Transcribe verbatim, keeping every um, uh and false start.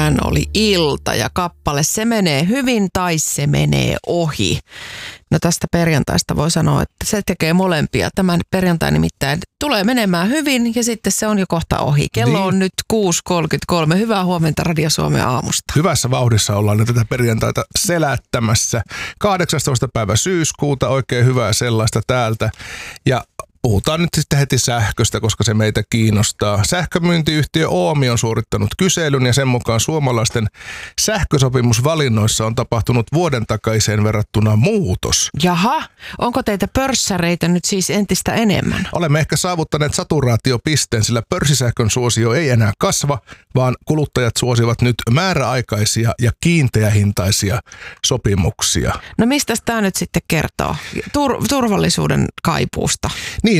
Tänään oli ilta ja kappale Se menee hyvin tai se menee ohi. No tästä perjantaista voi sanoa, että se tekee molempia. Tämän perjantai nimittäin tulee menemään hyvin ja sitten se on jo kohta ohi. Kello niin. on nyt kuusi kolmekymmentäkolme. Hyvää huomenta Radio Suomen aamusta. Hyvässä vauhdissa ollaan nyt tätä perjantaita selättämässä. kahdeksastoista päivä syyskuuta, oikein hyvää sellaista täältä. Ja puhutaan nyt sitten heti sähköstä, koska se meitä kiinnostaa. Sähkömyyntiyhtiö Oomi on suorittanut kyselyn ja sen mukaan suomalaisten sähkösopimusvalinnoissa on tapahtunut vuoden takaiseen verrattuna muutos. Jaha, onko teitä pörssäreitä nyt siis entistä enemmän? Olemme ehkä saavuttaneet saturaatiopisteen, sillä pörssisähkön suosio ei enää kasva, vaan kuluttajat suosivat nyt määräaikaisia ja kiinteähintaisia sopimuksia. No mistä tämä nyt sitten kertoo? Tur- turvallisuuden kaipuusta. Niin,